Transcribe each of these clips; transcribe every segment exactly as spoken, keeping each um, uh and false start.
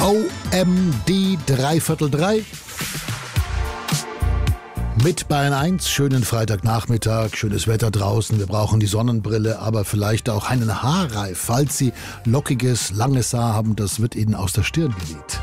O M D dreiviertel drei. Mit Bayern eins, schönen Freitagnachmittag, schönes Wetter draußen. Wir brauchen die Sonnenbrille, aber vielleicht auch einen Haarreif, falls Sie lockiges, langes Haar haben. Das wird Ihnen aus der Stirn geweht.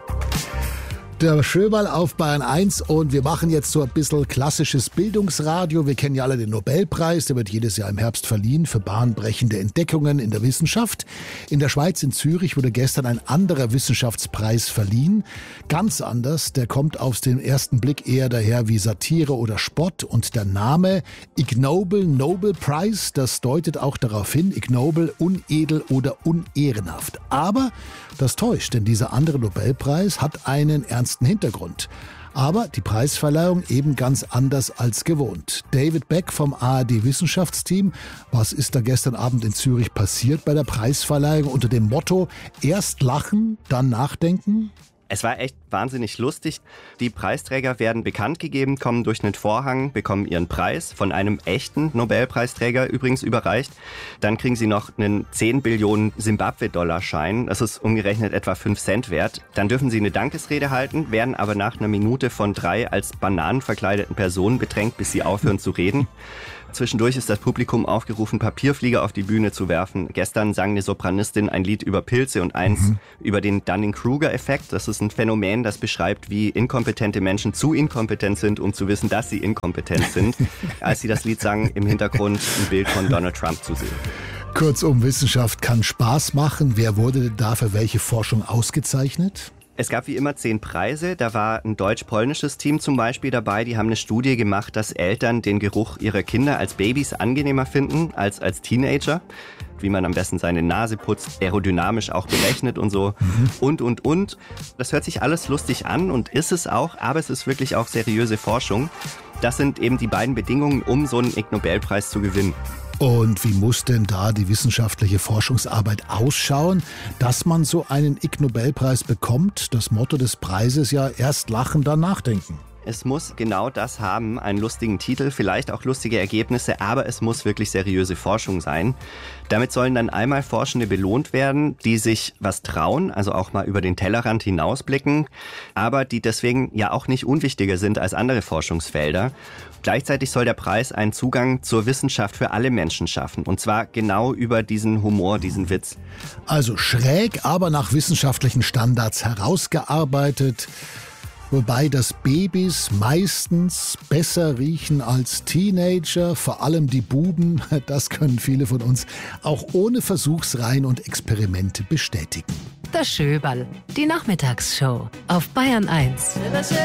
Der Schöberl auf Bayern eins und wir machen jetzt so ein bisschen klassisches Bildungsradio. Wir kennen ja alle den Nobelpreis, der wird jedes Jahr im Herbst verliehen für bahnbrechende Entdeckungen in der Wissenschaft. In der Schweiz, in Zürich, wurde gestern ein anderer Wissenschaftspreis verliehen. Ganz anders, der kommt auf den ersten Blick eher daher wie Satire oder Spott und der Name Ig Nobel Nobel Prize, das deutet auch darauf hin, ignoble, unedel oder unehrenhaft. Aber das täuscht, denn dieser andere Nobelpreis hat einen ernsten Hintergrund. Aber die Preisverleihung eben ganz anders als gewohnt. David Beck vom A R D-Wissenschaftsteam. Was ist da gestern Abend in Zürich passiert bei der Preisverleihung unter dem Motto erst lachen, dann nachdenken? Es war echt wahnsinnig lustig. Die Preisträger werden bekannt gegeben, kommen durch einen Vorhang, bekommen ihren Preis, von einem echten Nobelpreisträger übrigens überreicht. Dann kriegen sie noch einen zehn Billionen Simbabwe-Dollar-Schein. Das ist umgerechnet etwa fünf Cent wert. Dann dürfen sie eine Dankesrede halten, werden aber nach einer Minute von drei als Bananen verkleideten Personen bedrängt, bis sie aufhören zu reden. Zwischendurch ist das Publikum aufgerufen, Papierflieger auf die Bühne zu werfen. Gestern sang eine Sopranistin ein Lied über Pilze und eins mhm. über den Dunning-Kruger-Effekt. Das ist ein Phänomen, das beschreibt, wie inkompetente Menschen zu inkompetent sind, um zu wissen, dass sie inkompetent sind. Als sie das Lied sangen, im Hintergrund ein Bild von Donald Trump zu sehen. Kurzum, Wissenschaft kann Spaß machen. Wer wurde denn da für welche Forschung ausgezeichnet? Es gab wie immer zehn Preise. Da war ein deutsch-polnisches Team zum Beispiel dabei. Die haben eine Studie gemacht, dass Eltern den Geruch ihrer Kinder als Babys angenehmer finden als als Teenager. Wie man am besten seine Nase putzt, aerodynamisch auch berechnet und so. Mhm. Und, und, und. Das hört sich alles lustig an und ist es auch, aber es ist wirklich auch seriöse Forschung. Das sind eben die beiden Bedingungen, um so einen Ig Nobelpreis zu gewinnen. Und wie muss denn da die wissenschaftliche Forschungsarbeit ausschauen, dass man so einen Ig Nobelpreis bekommt? Das Motto des Preises ja erst lachen, dann nachdenken. Es muss genau das haben, einen lustigen Titel, vielleicht auch lustige Ergebnisse, aber es muss wirklich seriöse Forschung sein. Damit sollen dann einmal Forschende belohnt werden, die sich was trauen, also auch mal über den Tellerrand hinausblicken, aber die deswegen ja auch nicht unwichtiger sind als andere Forschungsfelder. Gleichzeitig soll der Preis einen Zugang zur Wissenschaft für alle Menschen schaffen, und zwar genau über diesen Humor, diesen Witz. Also schräg, aber nach wissenschaftlichen Standards herausgearbeitet. Wobei das Babys meistens besser riechen als Teenager, vor allem die Buben, das können viele von uns auch ohne Versuchsreihen und Experimente bestätigen. Das Schöberl, die Nachmittagsshow auf Bayern eins.